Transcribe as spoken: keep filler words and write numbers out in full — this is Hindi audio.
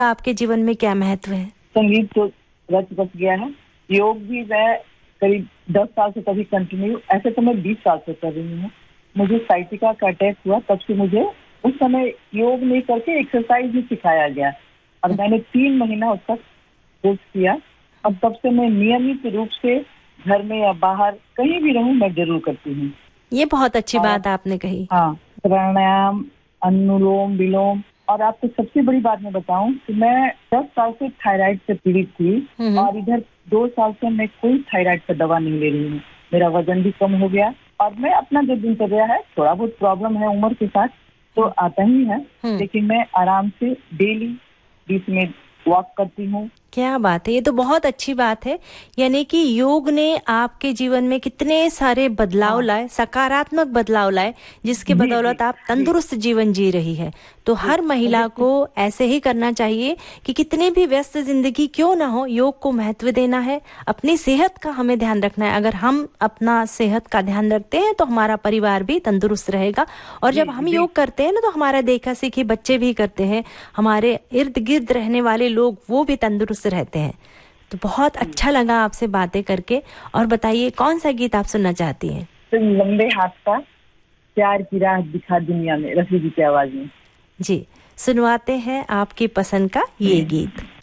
आपके जीवन में क्या महत्व है? संगीत तो रच बस गया है। योग भी मैं करीब दस साल से कभी कंटिन्यू, ऐसे तो मैं बीस साल से कर रही हूँ। मुझे साइटिका का अटैक हुआ, तब से मुझे उस समय योग नहीं करके एक्सरसाइज भी सिखाया गया और मैंने तीन महीना उसका कोर्स किया। अब तब से मैं नियमित रूप से घर में या बाहर कहीं भी रहूं मैं जरूर करती हूँ। ये बहुत अच्छी बात आपने कही। हाँ, प्राणायाम, अनुलोम विलोम। और आपको सबसे बड़ी बात मैं बताऊं कि मैं दस साल से थायराइड से पीड़ित थी और इधर दो साल से मैं कोई थायराइड का दवा नहीं ले रही हूँ। मेरा वजन भी कम हो गया और मैं अपना जो दिनचर्या है, थोड़ा बहुत प्रॉब्लम है उम्र के साथ तो आता ही है, लेकिन मैं आराम से डेली बीच में वॉक करती हूँ। क्या बात है, ये तो बहुत अच्छी बात है। यानी कि योग ने आपके जीवन में कितने सारे बदलाव हाँ। लाए, सकारात्मक बदलाव लाए, जिसके बदौलत आप तंदुरुस्त जीवन जी रही है। तो हर महिला को ऐसे ही करना चाहिए कि कितने भी व्यस्त जिंदगी क्यों ना हो, योग को महत्व देना है। अपनी सेहत का हमें ध्यान रखना है। अगर हम अपना सेहत का ध्यान रखते हैं तो हमारा परिवार भी तंदुरुस्त रहेगा। और जब हम योग करते हैं ना, तो हमारा देखा सीखी बच्चे भी करते हैं, हमारे इर्द गिर्द रहने वाले लोग वो भी तंदुरुस्त रहते हैं। तो बहुत अच्छा लगा आपसे बातें करके। और बताइए, कौन सा गीत आप सुनना चाहती हैं? तो लंबे हाथ का प्यार की राह दिखा दुनिया में, रफी जी की आवाज में। जी, सुनवाते हैं आपकी पसंद का ये गीत।